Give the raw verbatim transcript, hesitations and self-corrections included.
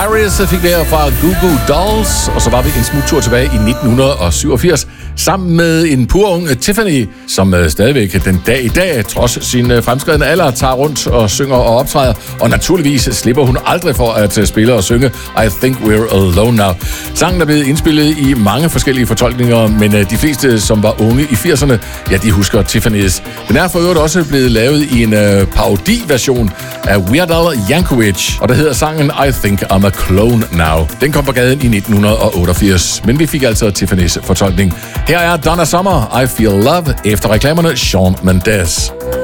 Iris fik vi her fra Goo Goo Dolls, og så var vi en smuttur tilbage i nitten syvogfirs, sammen med en pur ung Tiffany, som stadigvæk den dag i dag, trods sin fremskredne alder, tager rundt og synger og optræder, og naturligvis slipper hun aldrig for at spille og synge I Think We're Alone Now. Sangen er blevet indspillet i mange forskellige fortolkninger, men de fleste, som var unge i firserne, ja, de husker Tiffany's. Den er for øvrigt også blevet lavet i en uh, parodi-version af Weird Al Yankovic, og der hedder sangen I Think I'm a Clone Now. Den kom på gaden i nitten otteogfirs, men vi fik altså Tiffany's fortolkning. Her er Donna Summer, I Feel Love, efter reklamerne Shawn Mendes.